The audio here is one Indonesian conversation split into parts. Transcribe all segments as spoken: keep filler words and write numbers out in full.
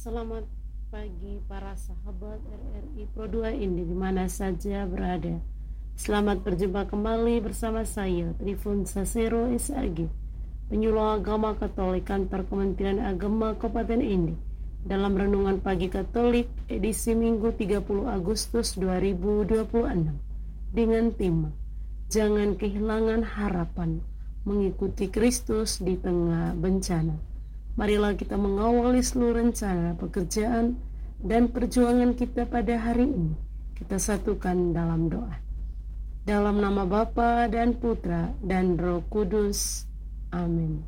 Selamat pagi para sahabat R R I Pro dua Indi di mana saja berada. Selamat berjumpa kembali bersama saya Trifun Sasero S A G, penyuluh agama Katolik Kantor Kementerian Agama Kabupaten Indi, dalam renungan pagi Katolik edisi Minggu tiga puluh Agustus dua ribu dua puluh enam dengan tema Jangan Kehilangan Harapan Mengikuti Kristus di Tengah Bencana. Marilah kita mengawali seluruh rencana, pekerjaan, dan perjuangan kita pada hari ini. Kita satukan dalam doa. Dalam nama Bapa dan Putra dan Roh Kudus. Amin.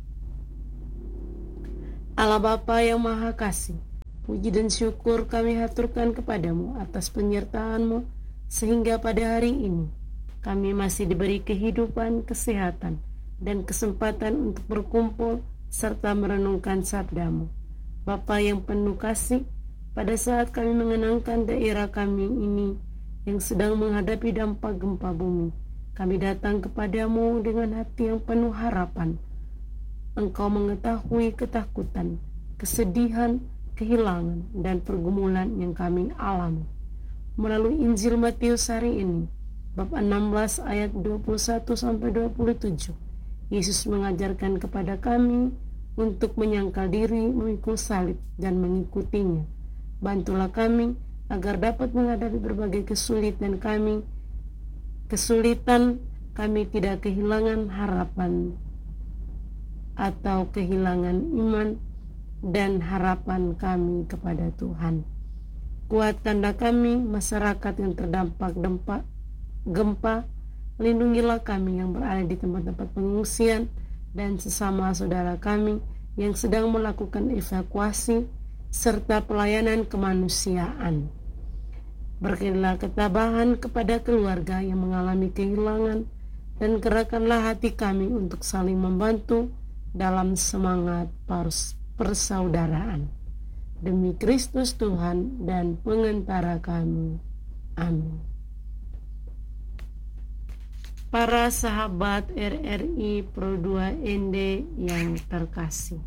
Allah Bapa yang Maha Kasih, puji dan syukur kami haturkan kepadamu atas penyertaan-Mu, sehingga pada hari ini kami masih diberi kehidupan, kesehatan, dan kesempatan untuk berkumpul serta merenungkan sabda-Mu. Bapa yang penuh kasih, pada saat kami mengenangkan daerah kami ini yang sedang menghadapi dampak gempa bumi, kami datang kepadamu dengan hati yang penuh harapan. Engkau mengetahui ketakutan, kesedihan, kehilangan, dan pergumulan yang kami alami. Melalui Injil Matius hari ini, bab enam belas ayat dua puluh satu sampai dua puluh tujuh, Yesus mengajarkan kepada kami untuk menyangkal diri, memikul salib, dan mengikutinya. Bantulah kami agar dapat menghadapi berbagai kesulitan kami, kesulitan kami tidak kehilangan harapan atau kehilangan iman dan harapan kami kepada Tuhan. Kuatkanlah kami, masyarakat yang terdampak dampak gempa. Lindungilah kami yang berada di tempat-tempat pengungsian dan sesama saudara kami yang sedang melakukan evakuasi serta pelayanan kemanusiaan. Berilah ketabahan kepada keluarga yang mengalami kehilangan dan gerakkanlah hati kami untuk saling membantu dalam semangat persaudaraan. Demi Kristus Tuhan dan pengantara kami. Amin. Para sahabat R R I Pro dua Ende yang terkasih,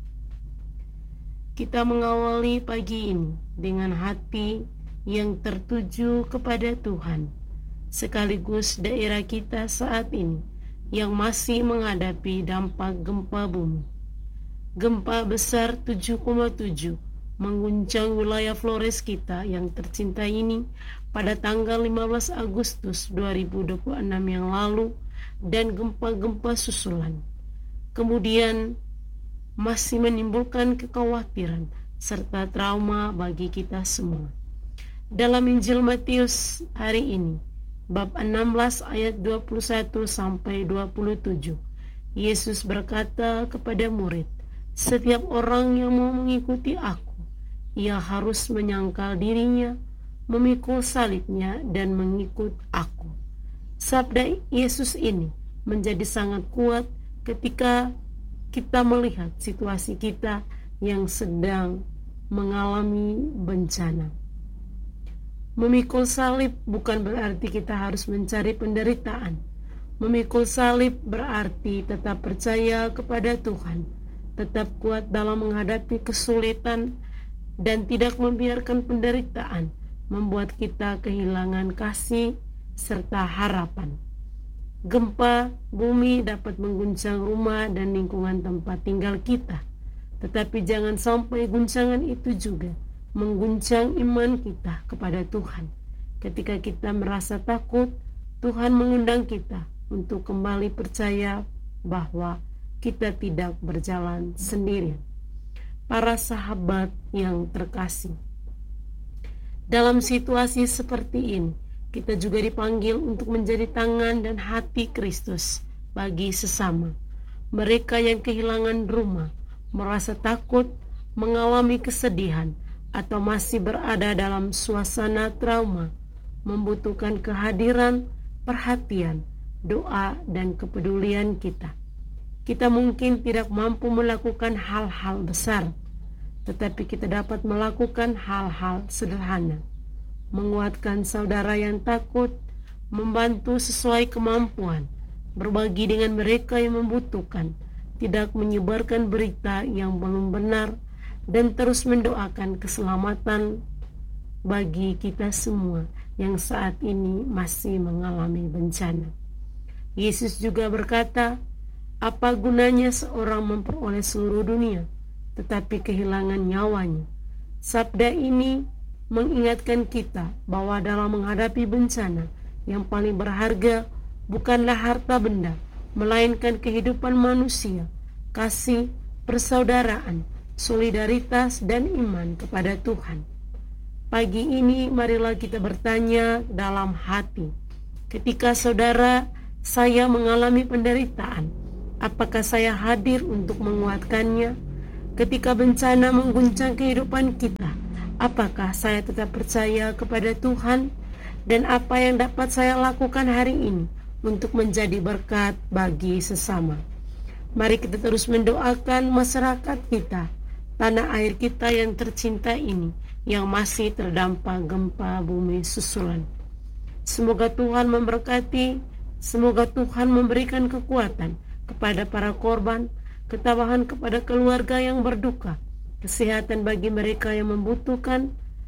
kita mengawali pagi ini dengan hati yang tertuju kepada Tuhan, sekaligus daerah kita saat ini yang masih menghadapi dampak gempa bumi. Gempa besar tujuh koma tujuh mengguncang wilayah Flores kita yang tercinta ini pada tanggal lima belas Agustus dua ribu dua puluh enam yang lalu, dan gempa-gempa susulan kemudian masih menimbulkan kekhawatiran serta trauma bagi kita semua. Dalam Injil Matius hari ini, bab enam belas ayat dua puluh satu sampai dua puluh tujuh, Yesus berkata kepada murid, "Setiap orang yang mau mengikuti aku, ia harus menyangkal dirinya, memikul salibnya, dan mengikut aku." Sabda Yesus ini menjadi sangat kuat ketika kita melihat situasi kita yang sedang mengalami bencana. Memikul salib bukan berarti kita harus mencari penderitaan. Memikul salib berarti tetap percaya kepada Tuhan, tetap kuat dalam menghadapi kesulitan, dan tidak membiarkan penderitaan membuat kita kehilangan kasih serta harapan. Gempa bumi dapat mengguncang rumah dan lingkungan tempat tinggal kita, tetapi jangan sampai guncangan itu juga mengguncang iman kita kepada Tuhan. Ketika kita merasa takut, Tuhan mengundang kita untuk kembali percaya bahwa kita tidak berjalan sendirian. Para sahabat yang terkasih, dalam situasi seperti ini, kita juga dipanggil untuk menjadi tangan dan hati Kristus bagi sesama. Mereka yang kehilangan rumah, merasa takut, mengalami kesedihan, atau masih berada dalam suasana trauma, membutuhkan kehadiran, perhatian, doa, dan kepedulian kita. Kita mungkin tidak mampu melakukan hal-hal besar, tetapi kita dapat melakukan hal-hal sederhana. Menguatkan saudara yang takut, membantu sesuai kemampuan, berbagi dengan mereka yang membutuhkan, tidak menyebarkan berita yang belum benar, dan terus mendoakan keselamatan bagi kita semua yang saat ini masih mengalami bencana. Yesus juga berkata, apa gunanya seorang memperoleh seluruh dunia tetapi kehilangan nyawanya? Sabda ini mengingatkan kita bahwa dalam menghadapi bencana, yang paling berharga bukanlah harta benda, melainkan kehidupan manusia, kasih, persaudaraan, solidaritas, dan iman kepada Tuhan. Pagi ini marilah kita bertanya dalam hati, ketika saudara saya mengalami penderitaan, apakah saya hadir untuk menguatkannya? Ketika bencana mengguncang kehidupan kita, apakah saya tetap percaya kepada Tuhan? Dan apa yang dapat saya lakukan hari ini untuk menjadi berkat bagi sesama? Mari kita terus mendoakan masyarakat kita, tanah air kita yang tercinta ini, yang masih terdampak gempa bumi susulan. Semoga Tuhan memberkati, semoga Tuhan memberikan kekuatan kepada para korban, ketabahan kepada keluarga yang berduka, kesehatan bagi mereka yang membutuhkan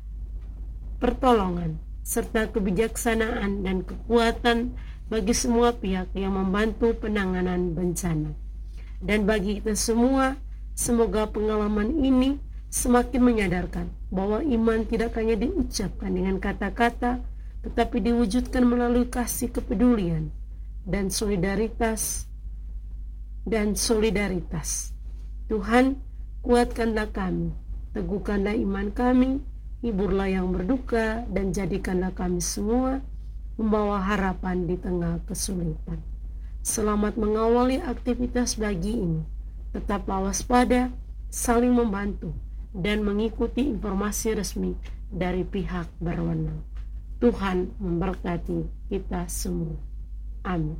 pertolongan, serta kebijaksanaan dan kekuatan bagi semua pihak yang membantu penanganan bencana. Dan bagi kita semua, semoga pengalaman ini semakin menyadarkan bahwa iman tidak hanya diucapkan dengan kata-kata, tetapi diwujudkan melalui kasih, kepedulian, dan solidaritas dan solidaritas. Tuhan, kuatkanlah kami, teguhkanlah iman kami, hiburlah yang berduka, dan jadikanlah kami semua membawa harapan di tengah kesulitan. Selamat mengawali aktivitas pagi ini. Tetaplah waspada, saling membantu, dan mengikuti informasi resmi dari pihak berwenang. Tuhan memberkati kita semua. Amin.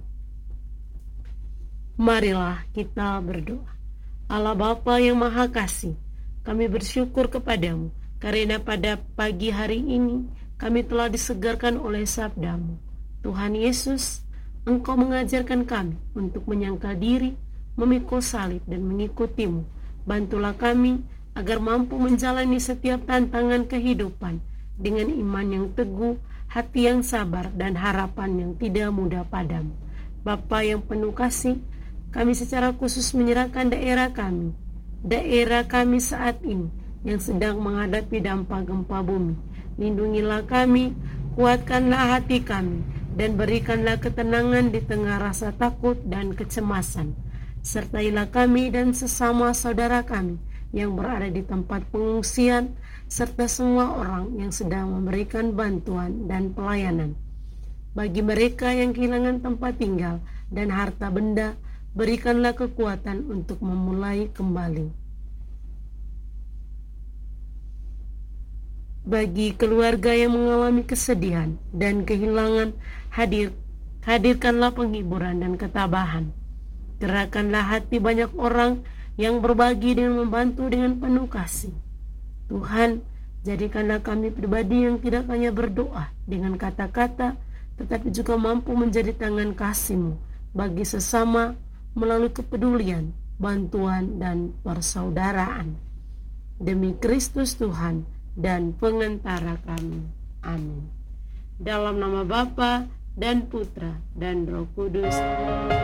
Marilah kita berdoa. Allah Bapa yang Maha Kasih, kami bersyukur kepadamu karena pada pagi hari ini kami telah disegarkan oleh sabda-Mu. Tuhan Yesus, Engkau mengajarkan kami untuk menyangkal diri, memikul salib, dan mengikuti-Mu. Bantulah kami agar mampu menjalani setiap tantangan kehidupan dengan iman yang teguh, hati yang sabar, dan harapan yang tidak mudah padamu. Bapa yang penuh kasih, kami secara khusus menyerahkan daerah kami, daerah kami saat ini yang sedang menghadapi dampak gempa bumi. Lindungilah kami, kuatkanlah hati kami, dan berikanlah ketenangan di tengah rasa takut dan kecemasan. Sertailah kami dan sesama saudara kami yang berada di tempat pengungsian, serta semua orang yang sedang memberikan bantuan dan pelayanan. Bagi mereka yang kehilangan tempat tinggal dan harta benda, berikanlah kekuatan untuk memulai kembali. Bagi keluarga yang mengalami kesedihan dan kehilangan, hadir, hadirkanlah penghiburan dan ketabahan. Gerakkanlah hati banyak orang yang berbagi dan membantu dengan penuh kasih. Tuhan, jadikanlah kami pribadi yang tidak hanya berdoa dengan kata-kata, tetapi juga mampu menjadi tangan kasih-Mu bagi sesama melalui kepedulian, bantuan, dan persaudaraan. Demi Kristus Tuhan dan pengantara kami. Amin. Dalam nama Bapa dan Putra dan Roh Kudus.